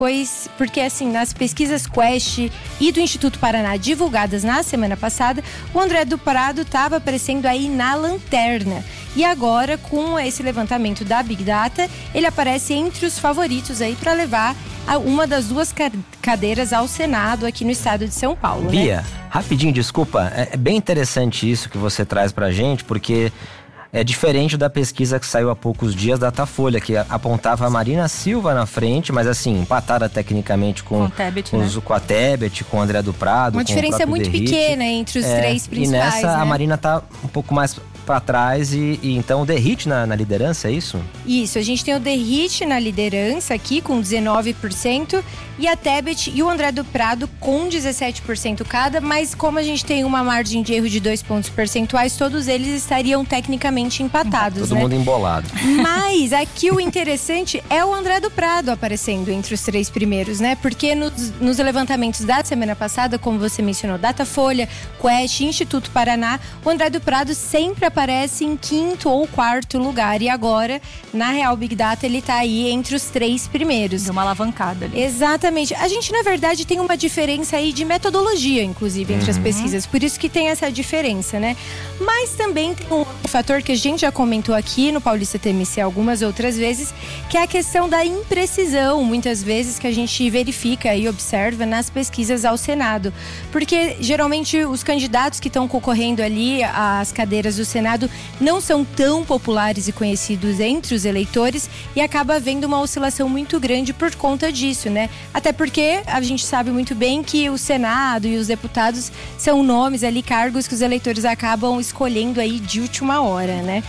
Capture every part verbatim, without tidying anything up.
Pois, porque assim, nas pesquisas Quest e do Instituto Paraná divulgadas na semana passada, o André do Prado estava aparecendo aí na lanterna. E agora, com esse levantamento da Big Data, ele aparece entre os favoritos aí para levar a uma das duas cadeiras ao Senado aqui no estado de São Paulo. Bia, né? rapidinho, desculpa, é bem interessante isso que você traz pra gente, porque é diferente da pesquisa que saiu há poucos dias da Datafolha, que apontava a Marina Silva na frente, mas assim, empatada tecnicamente com, com, Tebet, os, né? com a Tebet, com o André do Prado. Uma com diferença o muito Derrite. pequena entre os é, três principais. E nessa né? a Marina tá um pouco mais para trás e, e então o Derrite na, na liderança, é isso? Isso, a gente tem o Derrite na liderança aqui com dezenove por cento e a Tebet e o André do Prado com dezessete por cento cada, mas como a gente tem uma margem de erro de dois pontos percentuais, todos eles estariam tecnicamente empatados, Todo né? mundo embolado. Mas aqui o interessante é o André do Prado aparecendo entre os três primeiros, né? Porque nos, nos levantamentos da semana passada, como você mencionou, Datafolha, Quest, Instituto Paraná, o André do Prado sempre aparece em quinto ou quarto lugar. E agora, na Real Big Data, ele tá aí entre os três primeiros. Deu uma alavancada ali. Exatamente. A gente, na verdade, tem uma diferença aí de metodologia, inclusive, entre uhum. as pesquisas. Por isso que tem essa diferença, né? Mas também tem um fator que a gente já comentou aqui no Paulista T M C algumas outras vezes, que é a questão da imprecisão, muitas vezes, que a gente verifica e observa nas pesquisas ao Senado. Porque, geralmente, os candidatos que estão concorrendo ali às cadeiras do Senado não são tão populares e conhecidos entre os eleitores e acaba havendo uma oscilação muito grande por conta disso, né? Até porque a gente sabe muito bem que o Senado e os deputados são nomes ali, cargos que os eleitores acabam escolhendo aí de última hora, né?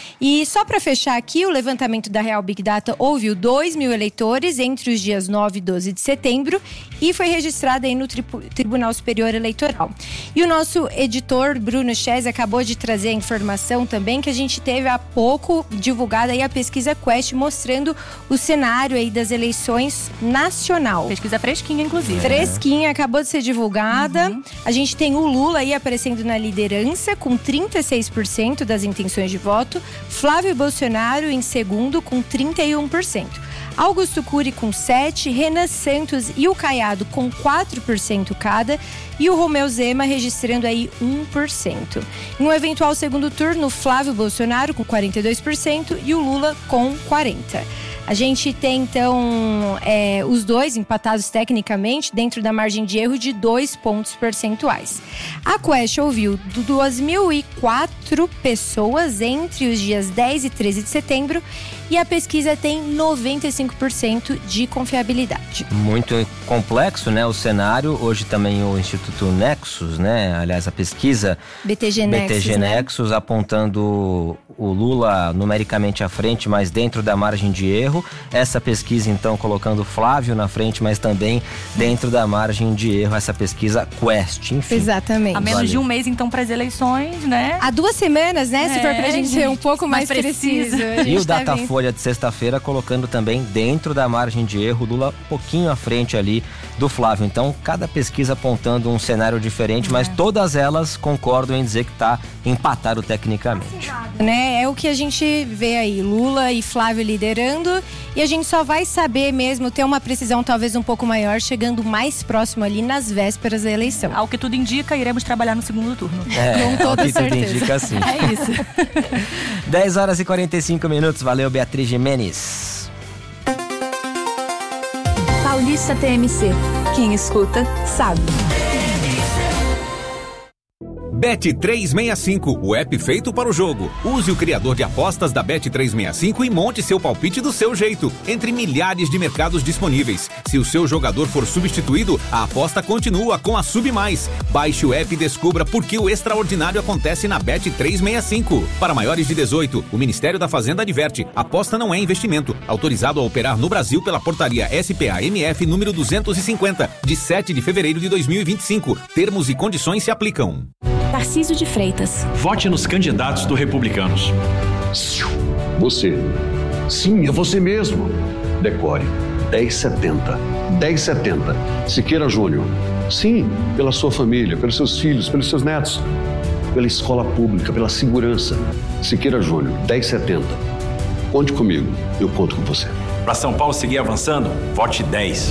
E só para fechar aqui, o levantamento da Real Big Data ouviu dois mil eleitores entre os dias nove e doze de setembro e foi registrado aí no Tribu- Tribunal Superior Eleitoral. E o nosso editor, Bruno Chese, acabou de trazer a informação também que a gente teve há pouco divulgada aí a pesquisa Quest mostrando o cenário aí das eleições nacional. Pesquisa fresquinha, inclusive. Fresquinha, acabou de ser divulgada. Uhum. A gente tem o Lula aí aparecendo na liderança com trinta e seis por cento das intenções de voto. Flávio Bolsonaro em segundo com trinta e um por cento. Augusto Cury com sete por cento, Renan Santos e o Caiado com quatro por cento cada e o Romeu Zema registrando aí um por cento. Em um eventual segundo turno, Flávio Bolsonaro com quarenta e dois por cento e o Lula com quarenta por cento. A gente tem, então, é, os dois empatados tecnicamente dentro da margem de erro de dois pontos percentuais. A Quest ouviu duas mil e quatro pessoas entre os dias dez e treze de setembro e a pesquisa tem noventa e cinco por cento de confiabilidade. Muito complexo, né, o cenário. Hoje também o Instituto Nexus, né, aliás, a pesquisa B T G Nexus, B T G né? Nexus apontando o Lula numericamente à frente, mas dentro da margem de erro. Essa pesquisa, então, colocando o Flávio na frente, mas também dentro da margem de erro. Essa pesquisa Quest, enfim. Exatamente. A menos Valeu. de um mês, então, para as eleições, né? Há duas semanas, né? Se É, for pra gente ser um pouco mais, mais preciso. precisa. A E gente o tá vendo. Datafolha de sexta-feira colocando também dentro da margem de erro, Lula um pouquinho à frente ali do Flávio. Então, cada pesquisa apontando um cenário diferente, mas todas elas concordam em dizer que está empatado tecnicamente. Né? É o que a gente vê aí, Lula e Flávio liderando, e a gente só vai saber mesmo, ter uma precisão talvez um pouco maior, chegando mais próximo ali nas vésperas da eleição. Ao que tudo indica, iremos trabalhar no segundo turno. É, Com toda ao que tudo certeza. indica assim. É isso. dez horas e quarenta e cinco minutos, valeu Beatriz Jimenez. Paulista T M C. Quem escuta, sabe. Bet trezentos e sessenta e cinco, o app feito para o jogo. Use o criador de apostas da Bet trezentos e sessenta e cinco e monte seu palpite do seu jeito, entre milhares de mercados disponíveis. Se o seu jogador for substituído, a aposta continua com a Sub Mais. Baixe o app e descubra por que o extraordinário acontece na Bet trezentos e sessenta e cinco. Para maiores de dezoito, o Ministério da Fazenda adverte: aposta não é investimento. Autorizado a operar no Brasil pela portaria S P A M F número duzentos e cinquenta, de sete de fevereiro de dois mil e vinte e cinco. Termos e condições se aplicam. Tarcísio de Freitas. Vote nos candidatos do Republicanos. Você. Sim, é você mesmo. Decore. dez setenta. dez setenta. Siqueira Júnior. Sim, pela sua família, pelos seus filhos, pelos seus netos. Pela escola pública, pela segurança. Siqueira Júnior. dez setenta. Conte comigo. Eu conto com você. Para São Paulo seguir avançando, vote dez.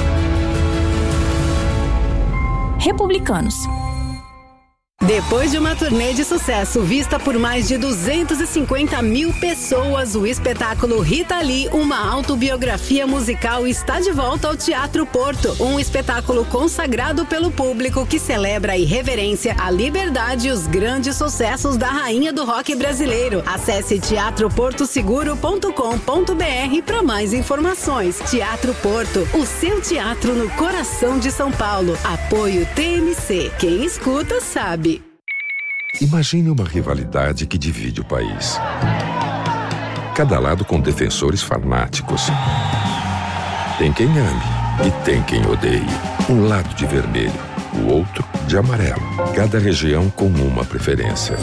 Republicanos. Depois de uma turnê de sucesso vista por mais de duzentas e cinquenta mil pessoas, o espetáculo Rita Lee, uma autobiografia musical, está de volta ao Teatro Porto. Um espetáculo consagrado pelo público que celebra a irreverência, a liberdade e os grandes sucessos da rainha do rock brasileiro. Acesse teatro porto seguro ponto com ponto b r para mais informações. Teatro Porto, o seu teatro no coração de São Paulo. Apoio T M C. Quem escuta sabe. Imagine uma rivalidade que divide o país. Cada lado com defensores fanáticos. Tem quem ame e tem quem odeie. Um lado de vermelho, o outro de amarelo. Cada região com uma preferência.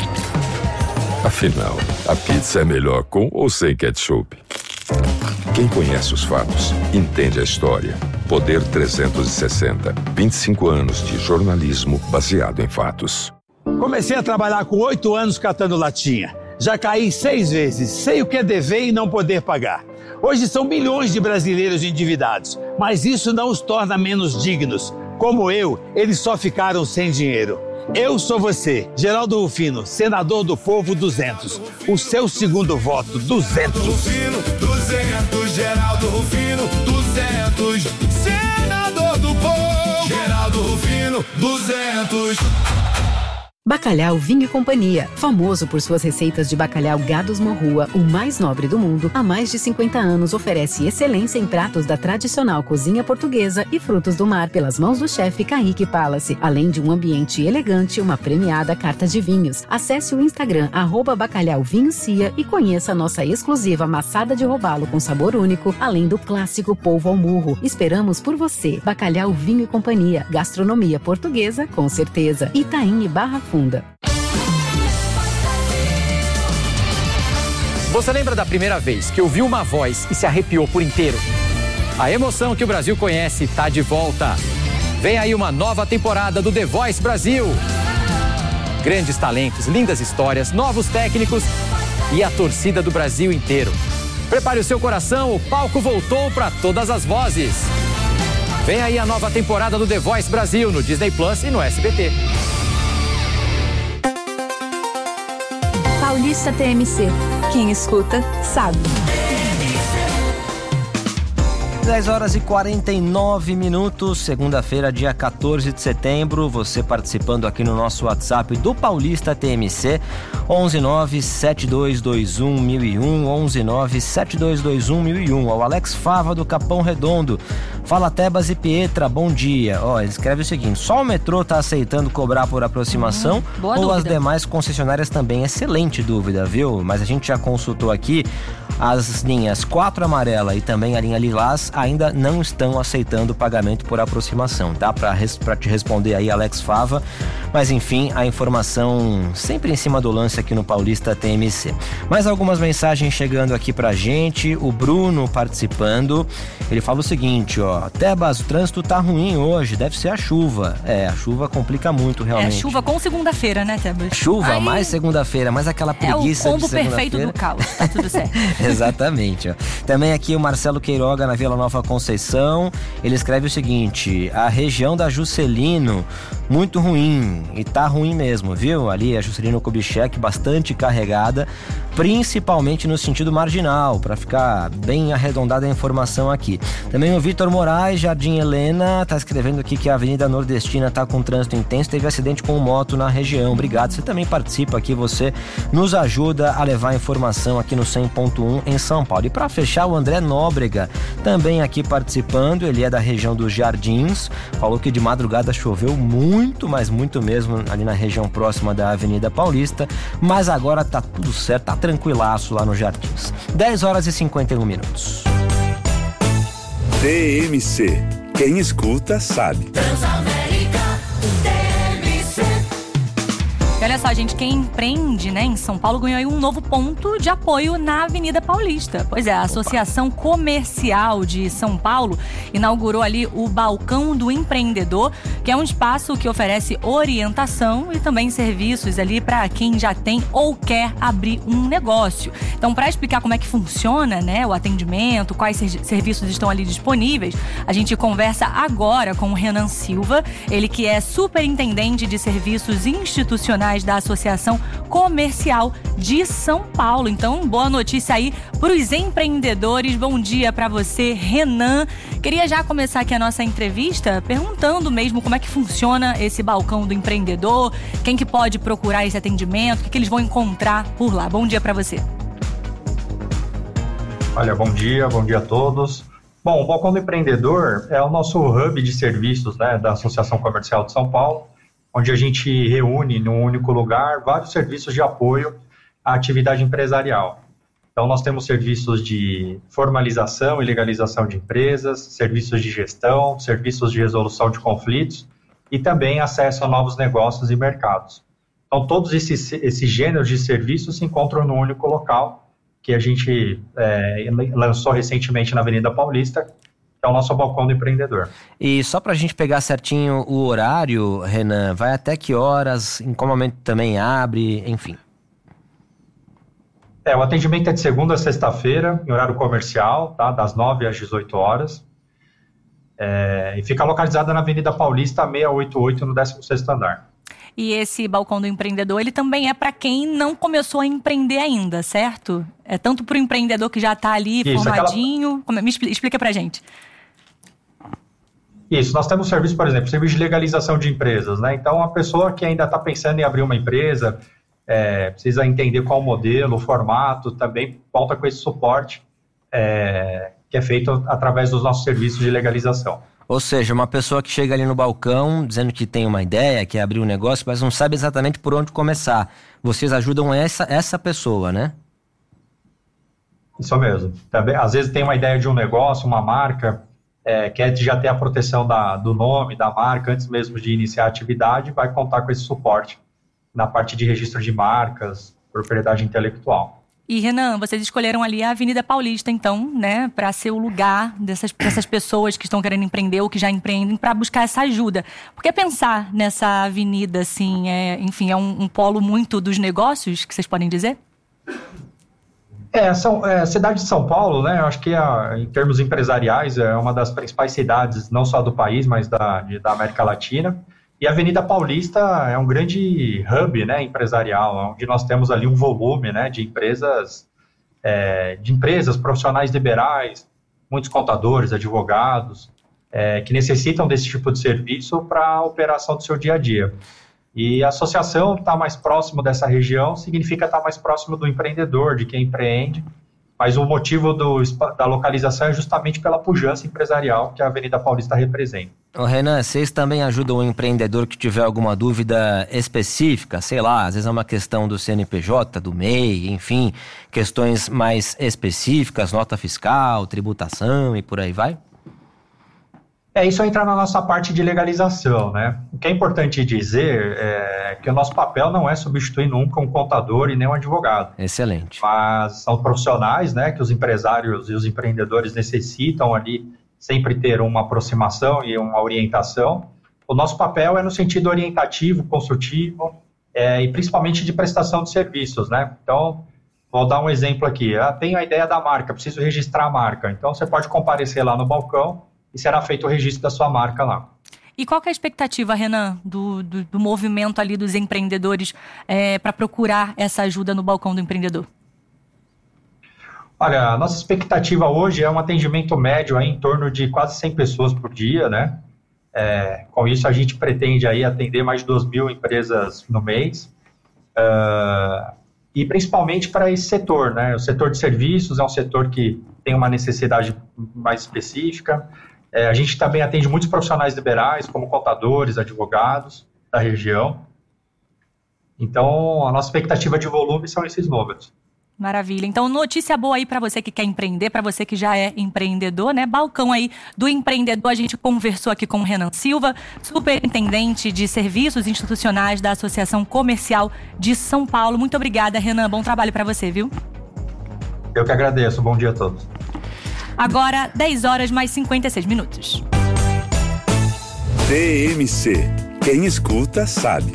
Afinal, a pizza é melhor com ou sem ketchup? Quem conhece os fatos, entende a história. Poder trezentos e sessenta. vinte e cinco anos de jornalismo baseado em fatos. Comecei a trabalhar com oito anos catando latinha. Já caí seis vezes, sei o que é dever e não poder pagar. Hoje são milhões de brasileiros endividados, mas isso não os torna menos dignos. Como eu, eles só ficaram sem dinheiro. Eu sou você, Geraldo Rufino, senador do povo duzentos. O seu segundo voto, duzentos. Rufino, duzentos, Geraldo Rufino, duzentos. Senador do povo, Geraldo Rufino, duzentos. Bacalhau Vinho e Companhia, famoso por suas receitas de bacalhau Gados Morrua, o mais nobre do mundo, há mais de cinquenta anos oferece excelência em pratos da tradicional cozinha portuguesa e frutos do mar pelas mãos do chefe Kaique Palace, além de um ambiente elegante e uma premiada carta de vinhos. Acesse o Instagram arroba Bacalhau Vinho Cia e conheça a nossa exclusiva maçada de robalo com sabor único, além do clássico polvo ao murro. Esperamos por você. Bacalhau Vinho e Companhia, gastronomia portuguesa com certeza. Itaim e Barra Funda. Você lembra da primeira vez que ouviu uma voz e se arrepiou por inteiro? A emoção que o Brasil conhece está de volta. Vem aí uma nova temporada do The Voice Brasil. Grandes talentos, lindas histórias, novos técnicos e a torcida do Brasil inteiro. Prepare o seu coração, o palco voltou para todas as vozes. Vem aí a nova temporada do The Voice Brasil no Disney Plus e no S B T. Paulista T M C. Quem escuta, sabe. dez horas e quarenta e nove minutos, segunda-feira, dia quatorze de setembro. Você participando aqui no nosso WhatsApp do Paulista T M C, onze nove sete dois dois um mil e um, onze nove sete dois dois um mil e um. O Alex Fava do Capão Redondo. Fala Tebas e Pietra, bom dia. Ó, ele escreve o seguinte: só o metrô tá aceitando cobrar por aproximação hum, ou dúvida. As demais concessionárias também? Excelente dúvida, viu? Mas a gente já consultou aqui. As linhas quatro amarela e também a linha lilás ainda não estão aceitando pagamento por aproximação, tá? Para res, te responder aí, Alex Fava. Mas enfim, a informação sempre em cima do lance aqui no Paulista T M C. Mais algumas mensagens chegando aqui pra gente. O Bruno participando. Ele fala o seguinte, ó: Tebas, o trânsito tá ruim hoje, deve ser a chuva. É, a chuva complica muito realmente. É, chuva com segunda-feira, né, Tebas? Chuva, aí, mais segunda-feira, mas aquela preguiça é o de combo segunda-feira. perfeito do caos, tá tudo certo. Exatamente. Ó. Também aqui o Marcelo Queiroga, na Vila Nova Conceição. Ele escreve o seguinte: a região da Juscelino, muito ruim. E tá ruim mesmo, viu? Ali a Juscelino Kubitschek bastante carregada, principalmente no sentido marginal, para ficar bem arredondada a informação aqui. Também o Vitor Moraes, Jardim Helena, tá escrevendo aqui que a Avenida Nordestina tá com trânsito intenso, teve acidente com moto na região. Obrigado, você também participa aqui, você nos ajuda a levar a informação aqui no cem ponto um em São Paulo. E para fechar, o André Nóbrega também aqui participando, ele é da região dos Jardins, falou que de madrugada choveu muito, mas muito mesmo ali na região próxima da Avenida Paulista, mas agora tá tudo certo, tá tranquilaço lá nos Jardins. dez horas e cinquenta e um minutos. T M C. Quem escuta sabe. E olha só, gente, quem empreende, né, em São Paulo ganhou aí um novo ponto de apoio na Avenida Paulista. Pois é, a Associação Comercial de São Paulo inaugurou ali o Balcão do Empreendedor, que é um espaço que oferece orientação e também serviços ali para quem já tem ou quer abrir um negócio. Então, para explicar como é que funciona, né, o atendimento, quais ser- serviços estão ali disponíveis, a gente conversa agora com o Renan Silva, ele que é superintendente de serviços institucionais da Associação Comercial de São Paulo. Então, boa notícia aí para os empreendedores. Bom dia para você, Renan. Queria já começar aqui a nossa entrevista perguntando mesmo como é que funciona esse balcão do empreendedor, quem que pode procurar esse atendimento, o que, que eles vão encontrar por lá. Bom dia para você. Olha, bom dia, bom dia a todos. Bom, o Balcão do Empreendedor é o nosso hub de serviços, né, da Associação Comercial de São Paulo, onde a gente reúne num único lugar vários serviços de apoio à atividade empresarial. Então, nós temos serviços de formalização e legalização de empresas, serviços de gestão, serviços de resolução de conflitos e também acesso a novos negócios e mercados. Então, todos esses, esses gêneros de serviços se encontram num único local, que a gente é, lançou recentemente na Avenida Paulista, que é o nosso Balcão do Empreendedor. E só para a gente pegar certinho o horário, Renan, vai até que horas, em qual momento também abre, enfim? É, o atendimento é de segunda a sexta-feira, em horário comercial, tá? Das nove às dezoito horas. É, e fica localizada na Avenida Paulista, seiscentos e oitenta e oito, no décimo sexto andar. E esse Balcão do Empreendedor, ele também é para quem não começou a empreender ainda, certo? É tanto para o empreendedor que já está ali Isso, formadinho. Aquela... Me explica para a gente. Isso, nós temos serviço, por exemplo, serviço de legalização de empresas, né? Então, a pessoa que ainda está pensando em abrir uma empresa, é, precisa entender qual o modelo, o formato, também conta com esse suporte é, que é feito através dos nossos serviços de legalização. Ou seja, uma pessoa que chega ali no balcão dizendo que tem uma ideia, quer abrir um negócio, mas não sabe exatamente por onde começar. Vocês ajudam essa, essa pessoa, né? Isso mesmo. Também, às vezes tem uma ideia de um negócio, uma marca, é, quer já ter a proteção da, do nome, da marca, antes mesmo de iniciar a atividade, vai contar com esse suporte na parte de registro de marcas, propriedade intelectual. E, Renan, vocês escolheram ali a Avenida Paulista, então, né, para ser o lugar dessas, dessas pessoas que estão querendo empreender ou que já empreendem, para buscar essa ajuda. Por que pensar nessa avenida, assim, é, enfim, é um, um polo muito dos negócios, que vocês podem dizer? É, são, é, a cidade de São Paulo, né, eu acho que a, em termos empresariais é uma das principais cidades, não só do país, mas da, de, da América Latina. E a Avenida Paulista é um grande hub, né, empresarial, onde nós temos ali um volume, né, de empresas, é, de empresas profissionais liberais, muitos contadores, advogados, é, que necessitam desse tipo de serviço para a operação do seu dia a dia. E a associação estar mais próximo dessa região significa estar mais próximo do empreendedor, de quem empreende, mas o motivo do, da localização é justamente pela pujança empresarial que a Avenida Paulista representa. Ô Renan, vocês também ajudam o empreendedor que tiver alguma dúvida específica, sei lá, às vezes é uma questão do C N P J, do M E I, enfim, questões mais específicas, nota fiscal, tributação e por aí vai? É, isso entra na nossa parte de legalização, né? O que é importante dizer é que o nosso papel não é substituir nunca um contador e nem um advogado. Excelente. Mas são profissionais, né, que os empresários e os empreendedores necessitam ali sempre ter uma aproximação e uma orientação. O nosso papel é no sentido orientativo, consultivo é, e principalmente de prestação de serviços, né? Então, vou dar um exemplo aqui. Ah, tenho a ideia da marca, preciso registrar a marca. Então, você pode comparecer lá no balcão e será feito o registro da sua marca lá. E qual que é a expectativa, Renan, do, do, do movimento ali dos empreendedores é, para procurar essa ajuda no Balcão do Empreendedor? Olha, a nossa expectativa hoje é um atendimento médio aí em torno de quase cem pessoas por dia, né? É, com isso, a gente pretende aí atender mais de duas mil empresas no mês. Uh, e principalmente para esse setor, né? O setor de serviços é um setor que tem uma necessidade mais específica. É, a gente também atende muitos profissionais liberais, como contadores, advogados da região. Então, a nossa expectativa de volume são esses números. Maravilha. Então, notícia boa aí para você que quer empreender, para você que já é empreendedor, né? Balcão aí do empreendedor. A gente conversou aqui com o Renan Silva, superintendente de serviços institucionais da Associação Comercial de São Paulo. Muito obrigada, Renan. Bom trabalho para você, viu? Eu que agradeço. Bom dia a todos. Agora, dez horas mais cinquenta e seis minutos. T M C. Quem escuta, sabe.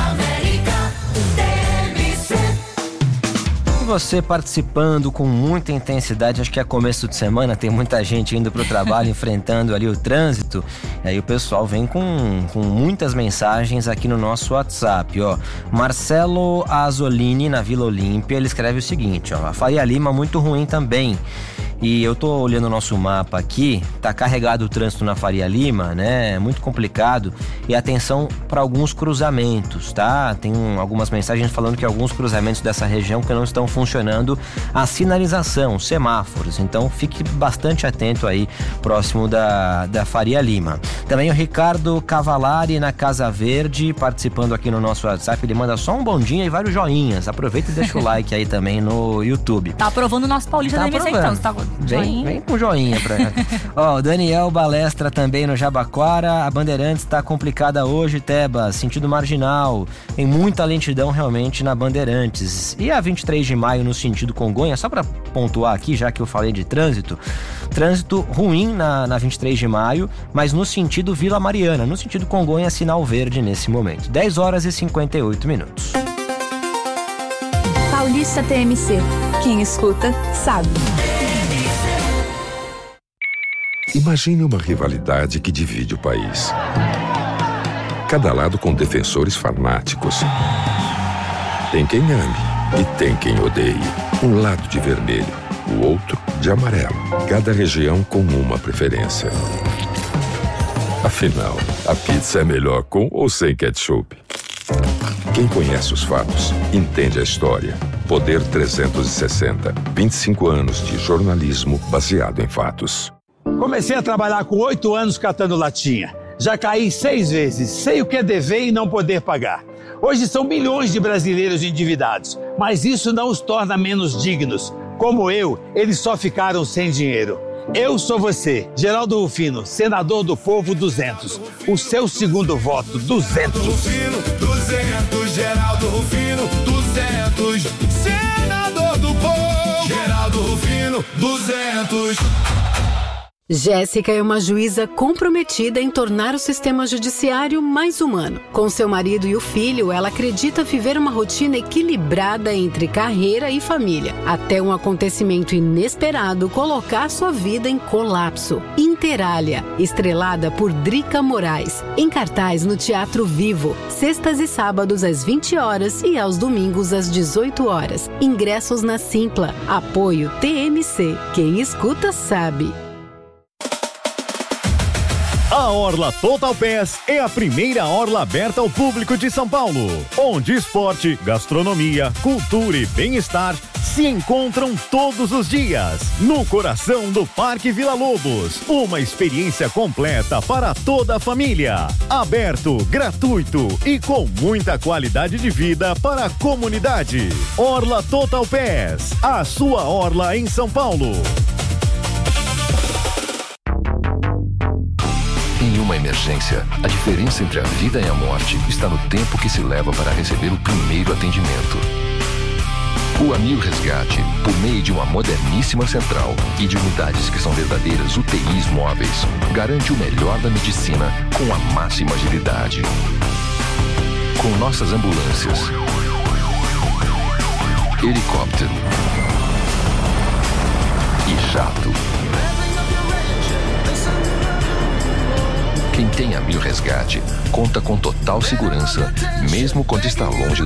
E você participando com muita intensidade, acho que é começo de semana, tem muita gente indo para o trabalho, enfrentando ali o trânsito. E aí o pessoal vem com, com muitas mensagens aqui no nosso WhatsApp, ó. Marcelo Azolini, na Vila Olímpia, ele escreve o seguinte, ó. A Faria Lima muito ruim também. E eu tô olhando o nosso mapa aqui, tá carregado o trânsito na Faria Lima, né? É muito complicado. E atenção para alguns cruzamentos, tá? Tem um, algumas mensagens falando que alguns cruzamentos dessa região que não estão funcionando a sinalização, semáforos. Então fique bastante atento aí, próximo da, da Faria Lima. Também o Ricardo Cavalari, na Casa Verde, participando aqui no nosso WhatsApp. Ele manda só um bom dia e vários joinhas. Aproveita e deixa o like aí também no YouTube. Tá aprovando o nosso Paulista tá da M C, então. Você tá... Vem, vem com joinha pra Ó, o Daniel Balestra também no Jabaquara. A Bandeirantes tá complicada hoje, Tebas, sentido marginal. Tem muita lentidão realmente na Bandeirantes. E a vinte e três de maio no sentido Congonha, só pra pontuar aqui, já que eu falei de trânsito. Trânsito ruim na, na vinte e três de maio, mas no sentido Vila Mariana. No sentido Congonha, sinal verde nesse momento. dez horas e cinquenta e oito minutos. Paulista T M C. Quem escuta, sabe. Imagine uma rivalidade que divide o país. Cada lado com defensores fanáticos. Tem quem ame e tem quem odeie. Um lado de vermelho, o outro de amarelo. Cada região com uma preferência. Afinal, a pizza é melhor com ou sem ketchup? Quem conhece os fatos, entende a história. Poder trezentos e sessenta. vinte e cinco anos de jornalismo baseado em fatos. Comecei a trabalhar com oito anos catando latinha. Já caí seis vezes, sei o que é dever e não poder pagar. Hoje são milhões de brasileiros endividados, mas isso não os torna menos dignos. Como eu, eles só ficaram sem dinheiro. Eu sou você, Geraldo Rufino, senador do Povo duzentos. O seu segundo voto, duzentos. Rufino, duzentos, Geraldo Rufino, duzentos. Senador do Povo, Geraldo Rufino, duzentos. Jéssica é uma juíza comprometida em tornar o sistema judiciário mais humano. Com seu marido e o filho, ela acredita viver uma rotina equilibrada entre carreira e família, até um acontecimento inesperado colocar sua vida em colapso. Interália, estrelada por Drica Moraes, em cartaz no Teatro Vivo, sextas e sábados às vinte horas e aos domingos às dezoito horas. Ingressos na Simpla. Apoio T M C. Quem escuta sabe. A Orla Total Pass é a primeira orla aberta ao público de São Paulo, onde esporte, gastronomia, cultura e bem-estar se encontram todos os dias, no coração do Parque Vila Lobos. Uma experiência completa para toda a família. Aberto, gratuito e com muita qualidade de vida para a comunidade. Orla Total Pass, a sua orla em São Paulo. Em uma emergência, a diferença entre a vida e a morte está no tempo que se leva para receber o primeiro atendimento. O Amil Resgate, por meio de uma moderníssima central e de unidades que são verdadeiras U T Is móveis, garante o melhor da medicina com a máxima agilidade. Com nossas ambulâncias, helicóptero e jato. Quem tem Amil Resgate conta com total segurança, mesmo quando está longe